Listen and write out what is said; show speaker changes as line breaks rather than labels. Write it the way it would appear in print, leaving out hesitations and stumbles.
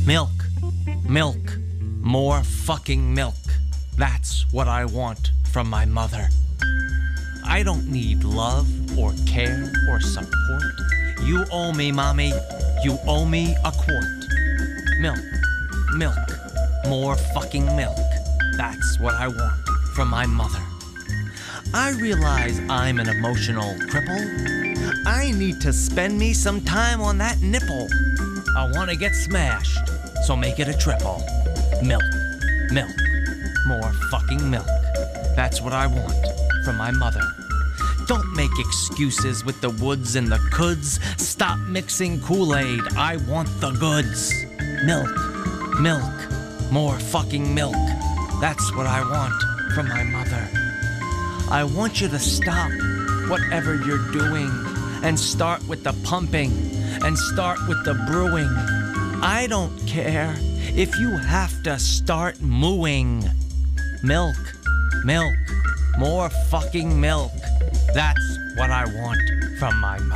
Milk. Milk. More fucking milk. That's what I want from my mother. I don't need love or care or support. You owe me, Mommy. You owe me a quart. Milk. Milk. More fucking milk. That's what I want from my mother. I realize I'm an emotional cripple. I need to spend me some time on that nipple. I want to get smashed, so make it a triple. Milk. Milk. More fucking milk. That's what I want from my mother. Don't make excuses with the woods and the coulds. Stop mixing Kool-Aid. I want the goods. Milk. Milk. More fucking milk. That's what I want from my mother. I want you to stop whatever you're doing and start with the pumping and start with the brewing. I don't care if you have to start mooing. Milk. Milk. More fucking milk. That's what I want from my mother.